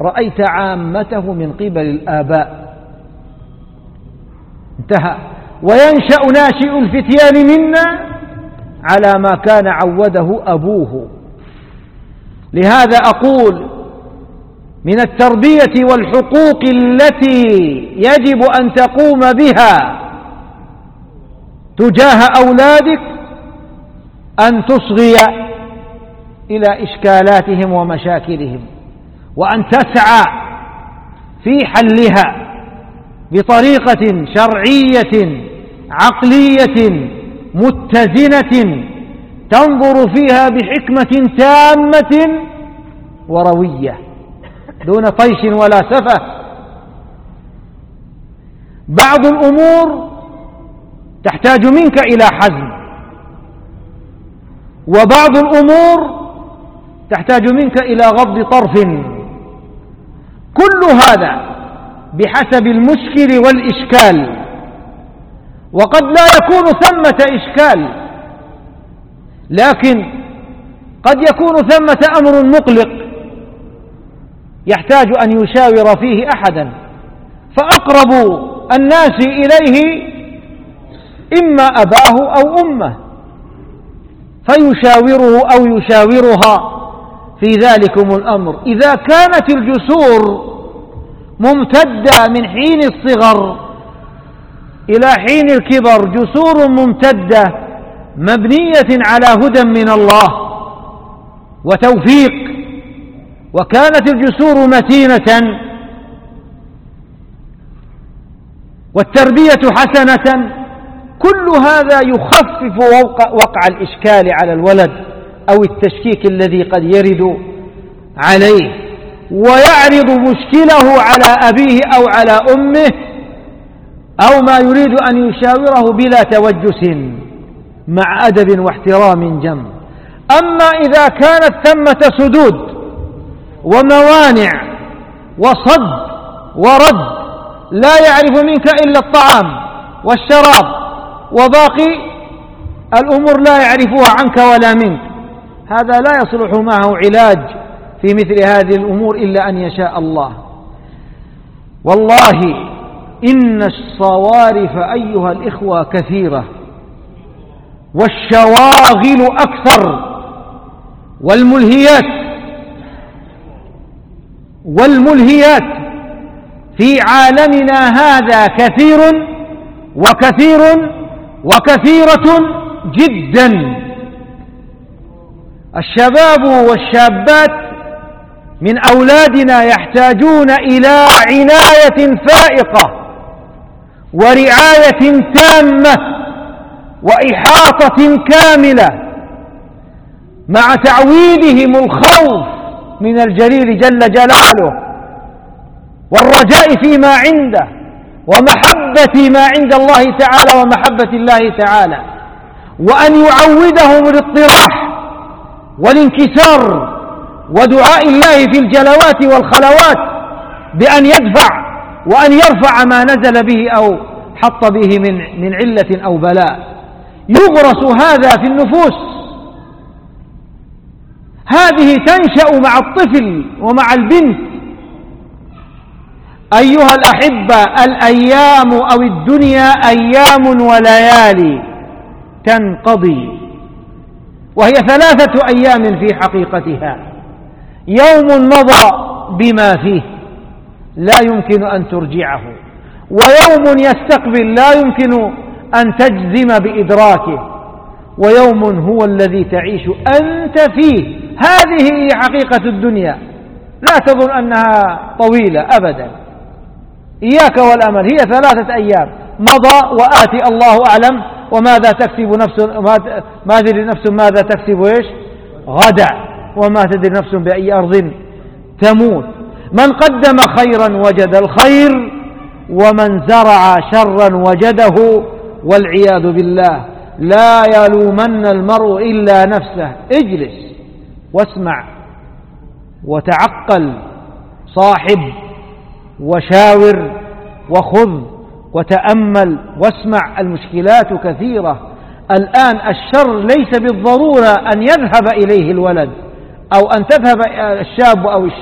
رأيت عامته من قبل الآباء. انتهى. وينشأ ناشئ الفتيان منا على ما كان عوده أبوه. لهذا أقول من التربية والحقوق التي يجب أن تقوم بها تجاه أولادك أن تصغي إلى إشكالاتهم ومشاكلهم، وأن تسعى في حلها بطريقة شرعية عقلية متزنة تنظر فيها بحكمة تامة وروية دون طيش ولا سفه. بعض الأمور تحتاج منك إلى حزم، وبعض الأمور تحتاج منك إلى غض طرف، كل هذا بحسب المشكل والإشكال. وقد لا يكون ثمة إشكال، لكن قد يكون ثمة أمر مقلق يحتاج أن يشاور فيه أحدا، فأقرب الناس إليه إما أباه أو أمه، فيشاوره أو يشاورها في ذلكم الأمر. إذا كانت الجسور ممتدة من حين الصغر إلى حين الكبر، جسور ممتدة مبنية على هدى من الله وتوفيق، وكانت الجسور متينة والتربية حسنة، كل هذا يخفف وقع الإشكال على الولد أو التشكيك الذي قد يرد عليه، ويعرض مشكله على أبيه أو على أمه أو ما يريد أن يشاوره بلا توجس، مع أدب واحترام جم. أما إذا كانت ثمة سدود وموانع وصد ورد، لا يعرف منك إلا الطعام والشراب، وباقي الأمور لا يعرفها عنك ولا منك، هذا لا يصلح معه علاج في مثل هذه الأمور إلا أن يشاء الله. والله إن الصوارف أيها الإخوة كثيرة، والشواغل أكثر، والملهيات في عالمنا هذا كثير وكثيرة جدا. الشباب والشابات من أولادنا يحتاجون إلى عناية فائقة ورعاية تامة وإحاطة كاملة، مع تعويدهم الخوف من الجليل جل جلاله والرجاء فيما عنده ومحبة ما عند الله تعالى ومحبة الله تعالى، وأن يعودهم الاضطراح والانكسار ودعاء الله في الجلوات والخلوات بأن يدفع وأن يرفع ما نزل به أو حط به من علة أو بلاء. يغرس هذا في النفوس، هذه تنشأ مع الطفل ومع البنت. أيها الأحبة، الأيام أو الدنيا أيام وليالي تنقضي، وهي 3 أيام في حقيقتها: يوم مضى بما فيه لا يمكن أن ترجعه، ويوم يستقبل لا يمكن أن تجزم بإدراكه، ويوم هو الذي تعيش أنت فيه. هذه هي حقيقة الدنيا، لا تظن أنها طويلة أبدا، إياك والأمل، هي 3 أيام مضى وآتي الله أعلم وماذا تكسب نفس، ما تدري نفس ماذا تكسب غدا، وما تدري نفس بأي أرض تموت. من قدم خيرا وجد الخير، ومن زرع شرا وجده، والعياذ بالله. لا يلومن المرء إلا نفسه. اجلس واسمع وتعقل، صاحب وشاور وخذ وتأمل واسمع. المشكلات كثيرة الآن. الشر ليس بالضرورة أن يذهب إليه الولد أو أن تذهب الشاب أو